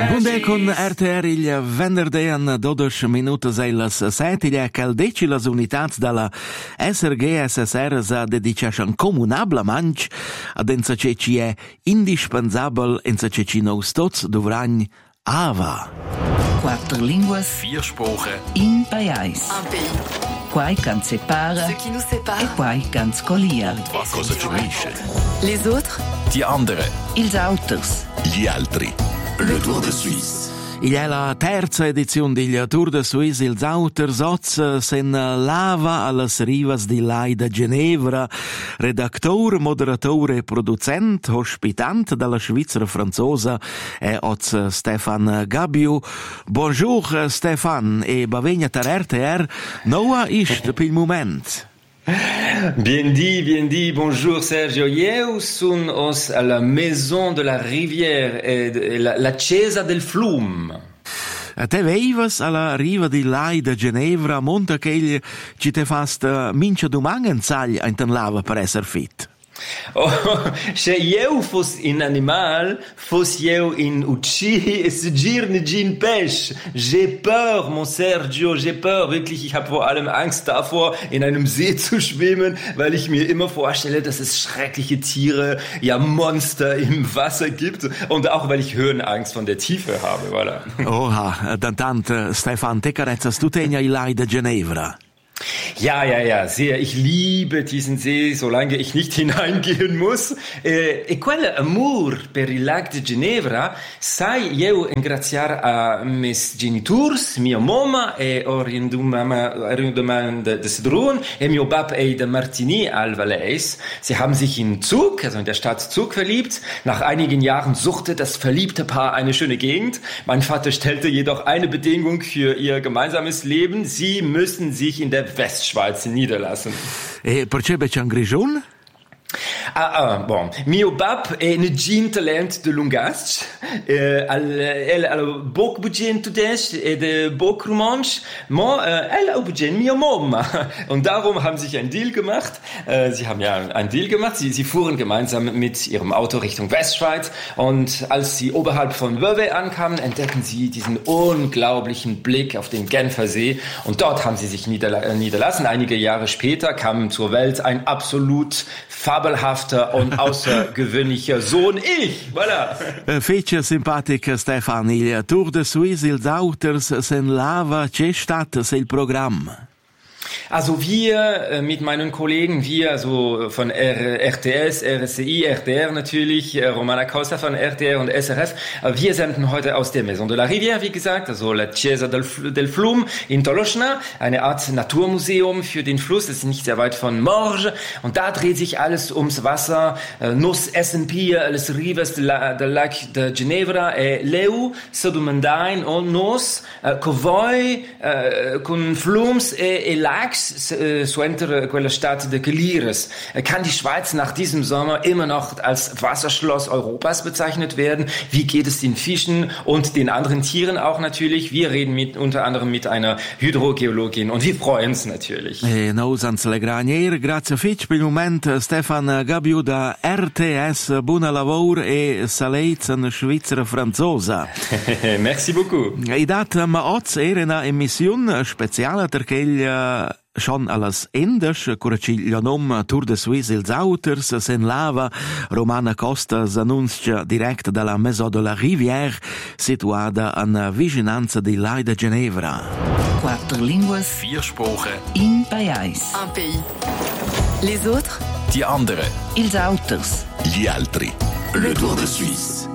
Bunde con RTR il venerdì an 12 minutos e las 7 che il deci las unitats dalla SRG SSR sa dedicacian comunablamanch ad enza ce ci è indispensabel enza ce ci nos tots dovragn ava. Quattro linguas, 4 Sprachen, in pais. Un pays. Quai can separa Ce qui nous sépare. e quai can scolia. cosa ci unisce. Les autres. Die anderen. Ils auters. Gli altri. Le Tour de Suisse. Il è la terza edizione del Tour de Suisse, ils auters oz sen lava allas rivas di Lai da Ginevra, redaktor, moderator e producent, hospitant dalla Svizzera franzosa è oz Stefan Gabiu. Bonjour Stefan e bavegna tar RTR, noa ist pil moment. Bien dit, bonjour Sergio. Eu sun os à la Maison de la Rivière et la Chiesa del Flum. Te veivas alla riva di Lai da Ginevra, monta che egli ci te fast mince domangen sagl in ten lava per esser fit. Oh, se eu fos in animal, fos eu in ucci e segir ne gin pech. J'ai peur, mon Sergio, j'ai peur. Wirklich, ich habe vor allem Angst davor, in einem See zu schwimmen, weil ich mir immer vorstelle, dass es schreckliche Tiere, ja Monster im Wasser gibt und auch, weil ich Höhenangst von der Tiefe habe, voilà. Oha, tant Stefan, te carezzas tu tegna il Lai da Ginevra. Ja, sehr. Ich liebe diesen See, solange ich nicht hineingehen muss. E quel amor per il lac de Ginevra sai eu ingraziar a mes genitors, mia mama e orienduman de Sedrun e mio bab e de Martini al Valais. Sie haben sich in Zug, also in der Stadt Zug verliebt. Nach einigen Jahren suchte das verliebte Paar eine schöne Gegend. Mein Vater stellte jedoch eine Bedingung für ihr gemeinsames Leben. Sie müssen sich in der Westschweiz niederlassen. E percebe c'è un grigion? Bon. Mio bab è un gin talent de Lungasc. El bok budget tudest e de bok romansch. Mo el au budget mia mama. Und darum haben sie sich einen Deal gemacht. Sie haben ja einen Deal gemacht. Sie fuhren gemeinsam mit ihrem Auto Richtung Westschweiz. Und als sie oberhalb von Vevey ankamen, entdeckten sie diesen unglaublichen Blick auf den Genfer See. Und dort haben sie sich niederlassen. Einige Jahre später kam zur Welt ein absolut fabelhafter und außergewöhnlicher Sohn, ich, voilà. Fece simpatic Stefan, il Tour de Suisse, ils auters sen lava, c'è stat se il programm. Also wir mit meinen Kollegen, wir also von RTS, RSCI, RTR natürlich, Romana Costa von RTR und SRF, wir senden heute aus der Maison de la Rivière, wie gesagt, also la Chiesa del Flum in Tolocna, eine Art Naturmuseum für den Fluss, das ist nicht sehr weit von Morges und da dreht sich alles ums Wasser, nos S&P, les rivers del lac de Ginevra e leu sodomendain on nos covoi con flums e lacs suenter quella Stadt de Gelires. Kann die Schweiz nach diesem Sommer immer noch als Wasserschloss Europas bezeichnet werden? Wie geht es den Fischen und den anderen Tieren auch natürlich? Wir reden unter anderem mit einer Hydrogeologin und wir freuen uns natürlich. Nos ans le granier, grazie fitch per il moment Stefan Gabiu da RTS, buona lavoro e salets in Svizzera franzosa. Merci beaucoup. I dat ma oz era una emissione speciale perché schon alles endes, curaci il nom Tour de Suisse ils auters sen lava, Romana Costa s'annuncia direct dalla Maison de la Rivière, situata in vicinanza di Lai da Ginevra. Quattro linguas, 4 Sprachen, in pais. Un pays. Les autres. die anderen. Ils auters. Gli altri. Le Tour de Suisse.